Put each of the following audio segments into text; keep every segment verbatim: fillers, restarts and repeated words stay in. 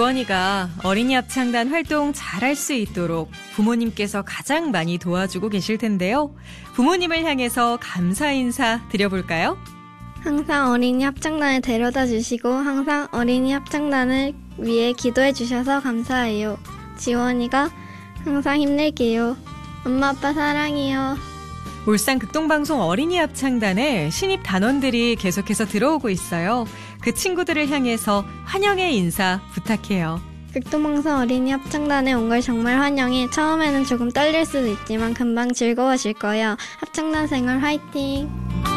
지원이가 어린이 합창단 활동 잘할 수 있도록 부모님께서 가장 많이 도와주고 계실 텐데요. 부모님을 향해서 감사 인사 드려볼까요? 항상 어린이 합창단에 데려다 주시고 항상 어린이 합창단을 위해 기도해 주셔서 감사해요. 지원이가 항상 힘낼게요. 엄마 아빠 사랑해요. 울산 극동방송 어린이 합창단에 신입 단원들이 계속해서 들어오고 있어요. 그 친구들을 향해서 환영의 인사 부탁해요. 극동방송 어린이 합창단에 온 걸 정말 환영해. 처음에는 조금 떨릴 수도 있지만 금방 즐거워질 거야. 합창단 생활 화이팅!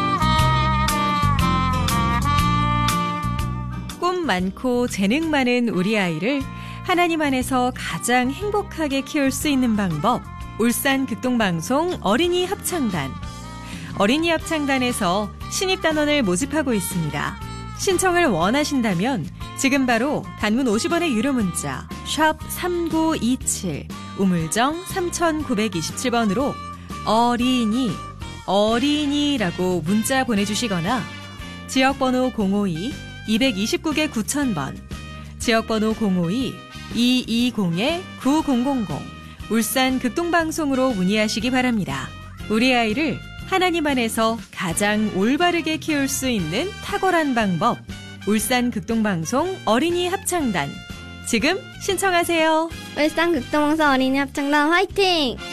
꿈 많고 재능 많은 우리 아이를 하나님 안에서 가장 행복하게 키울 수 있는 방법, 울산 극동방송 어린이 합창단. 어린이 합창단에서 신입단원을 모집하고 있습니다. 신청을 원하신다면 지금 바로 단문 오십 원의 유료 문자 샵 삼구이칠 우물정 삼구이칠 번으로 어린이, 어린이라고 문자 보내주시거나 지역번호 공오이 이이구 개 구천 번, 지역번호 공오이 이이공 구공공공 울산 극동방송으로 문의하시기 바랍니다. 우리 아이를 하나님 안에서 가장 올바르게 키울 수 있는 탁월한 방법, 울산 극동방송 어린이 합창단. 지금 신청하세요. 울산 극동방송 어린이 합창단 화이팅!